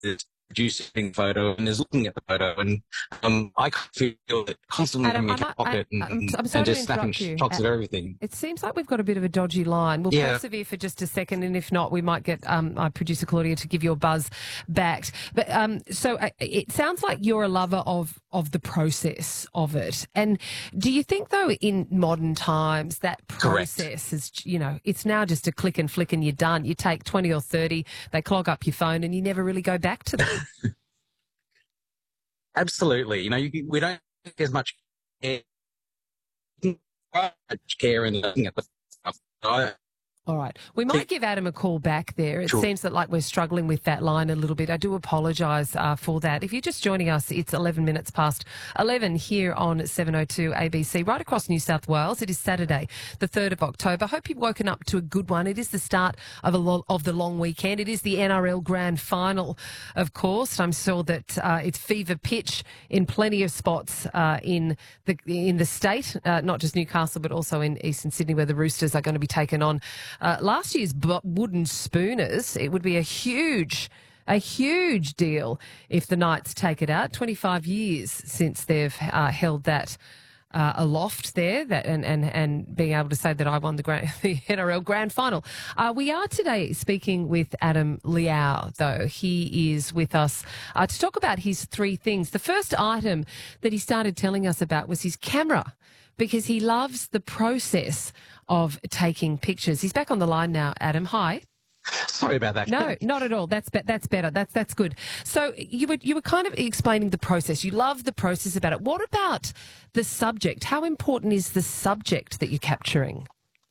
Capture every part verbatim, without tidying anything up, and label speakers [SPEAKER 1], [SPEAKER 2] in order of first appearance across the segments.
[SPEAKER 1] is producing photo and is looking at the photo, and um, I feel it constantly
[SPEAKER 2] Adam,
[SPEAKER 1] having
[SPEAKER 2] I
[SPEAKER 1] a
[SPEAKER 2] might,
[SPEAKER 1] pocket
[SPEAKER 2] I,
[SPEAKER 1] and,
[SPEAKER 2] I'm,
[SPEAKER 1] and,
[SPEAKER 2] I'm sorry
[SPEAKER 1] and
[SPEAKER 2] to
[SPEAKER 1] just snapping
[SPEAKER 2] interrupt you.
[SPEAKER 1] shots
[SPEAKER 2] Uh,
[SPEAKER 1] of everything.
[SPEAKER 2] It seems like we've got a bit of a dodgy line. We'll
[SPEAKER 1] Yeah.
[SPEAKER 2] persevere for just a second, and if not, we might get um, our producer Claudia to give you a buzz back. But um, so uh, it sounds like you're a lover of of the process of it. And do you think, though, in modern times, that process
[SPEAKER 1] Correct.
[SPEAKER 2] is, you know, it's now just a click and flick and you're done. You take twenty or thirty, they clog up your phone, and you never really go back to them.
[SPEAKER 1] Absolutely. You know, you, we don't take as much care, care in looking at the stuff. I
[SPEAKER 2] All right. We might give Adam a call back there. It
[SPEAKER 1] Sure.
[SPEAKER 2] seems that like we're struggling with that line a little bit. I do apologise uh, for that. If you're just joining us, it's eleven minutes past eleven here on seven oh two A B C, right across New South Wales. It is Saturday, the third of October. Hope you've woken up to a good one. It is the start of a lo- of the long weekend. It is the N R L Grand Final, of course. I'm sure that uh, it's fever pitch in plenty of spots uh, in the in the state, uh, not just Newcastle, but also in Eastern Sydney, where the Roosters are going to be taken on Uh, last year's b- wooden spooners. It would be a huge, a huge deal if the Knights take it out. twenty-five years since they've uh, held that uh, aloft there, that and, and, and being able to say that I won the, grand, the N R L Grand Final. Uh, we are today speaking with Adam Liao, though. He is with us uh, to talk about his three things. The first item that he started telling us about was his camera, because he loves the process of taking pictures. He's back on the line now, Adam. Hi.
[SPEAKER 1] Sorry about that.
[SPEAKER 2] No, not at all. That's be- that's better. That's that's good. So you were you were kind of explaining the process. You love the process about it. What about the subject? How important is the subject that you're capturing?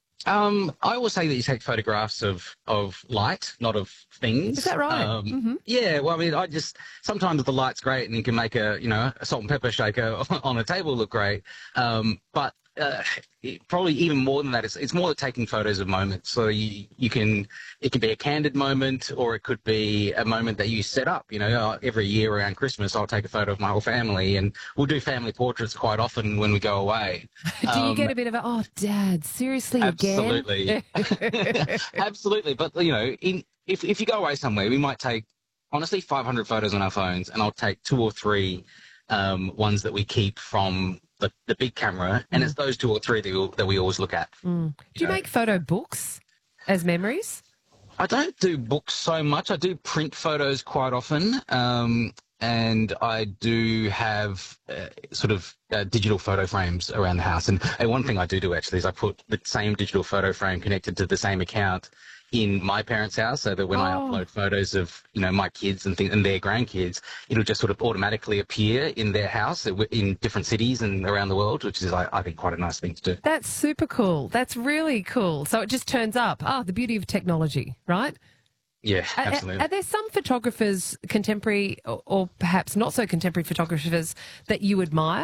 [SPEAKER 1] Um, I always say that you take photographs of, of light, not of things.
[SPEAKER 2] Is that right?
[SPEAKER 1] Um,
[SPEAKER 2] Mm-hmm.
[SPEAKER 1] Yeah, well, I mean, I just, sometimes the light's great and you can make a, you know, a salt and pepper shaker on a table look great. Um, but uh, it, probably even more than that, it's, it's more like taking photos of moments. So you, you can, it can be a candid moment, or it could be a moment that you set up. You know, uh, every year around Christmas, I'll take a photo of my whole family, and we'll do family portraits quite often when we go away.
[SPEAKER 2] Do you
[SPEAKER 1] Um,
[SPEAKER 2] get a bit of a, oh, Dad, seriously
[SPEAKER 1] Absolutely.
[SPEAKER 2] again?
[SPEAKER 1] Absolutely. But, you know, in, if, if you go away somewhere, we might take, honestly, five hundred photos on our phones, and I'll take two or three um, ones that we keep from the, the big camera, and
[SPEAKER 2] Mm.
[SPEAKER 1] it's those two or three that we, that we always look at.
[SPEAKER 2] Mm. Do you
[SPEAKER 1] know.
[SPEAKER 2] make photo books as memories?
[SPEAKER 1] I don't do books so much. I do print photos quite often. Um, and I do have uh, sort of uh, digital photo frames around the house. And, and one thing I do do actually is I put the same digital photo frame connected to the same account in my parents' house, so that when I
[SPEAKER 2] Oh.
[SPEAKER 1] upload photos of, you know, my kids and things and their grandkids, it'll just sort of automatically appear in their house in different cities and around the world, which is, I, I think, quite a nice thing to do.
[SPEAKER 2] That's super cool. That's really cool. So it just turns up. Ah, the beauty of technology, right?
[SPEAKER 1] Yeah,
[SPEAKER 2] Are-
[SPEAKER 1] absolutely.
[SPEAKER 2] Are, there some photographers, contemporary or, or perhaps not so contemporary photographers, that you admire?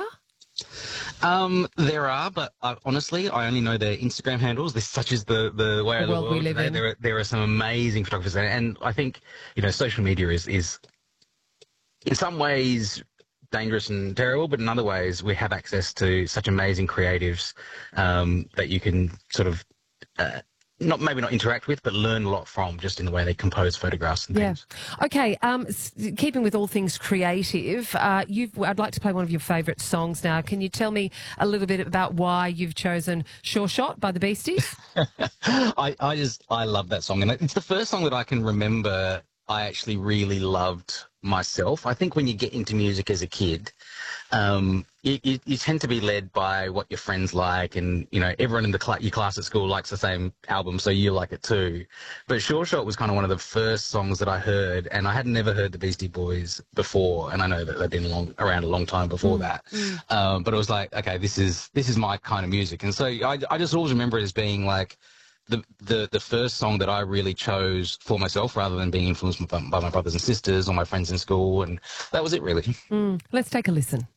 [SPEAKER 1] Um, there are, but uh, honestly, I only know their Instagram handles. This such is the the way
[SPEAKER 2] The
[SPEAKER 1] of the
[SPEAKER 2] world
[SPEAKER 1] world
[SPEAKER 2] we live
[SPEAKER 1] today.
[SPEAKER 2] in.
[SPEAKER 1] There are there are some amazing photographers there, and I think, you know, social media is is in some ways dangerous and terrible, but in other ways we have access to such amazing creatives um, that you can sort of uh, not maybe not interact with, but learn a lot from, just in the way they compose photographs and
[SPEAKER 2] Yeah.
[SPEAKER 1] things.
[SPEAKER 2] Okay. Um, s- keeping with all things creative, uh, you've. I'd like to play one of your favourite songs now. Can you tell me a little bit about why you've chosen "Sure Shot" by the Beasties?
[SPEAKER 1] I, I just, I love that song. And it's the first song that I can remember I actually really loved myself. I think when you get into music as a kid, um, you, you, you tend to be led by what your friends like, and, you know, everyone in the cl- your class at school likes the same album, so you like it too. But Sure Shot was kind of one of the first songs that I heard, and I had never heard the Beastie Boys before, and I know that they've been long, around a long time before
[SPEAKER 2] Mm,
[SPEAKER 1] that.
[SPEAKER 2] mm.
[SPEAKER 1] Um, but it was like, okay, this is this is my kind of music. And so I, I just always remember it as being like the, the the first song that I really chose for myself, rather than being influenced by, by my brothers and sisters or my friends in school. And that was it, really.
[SPEAKER 2] Mm. Let's take a listen.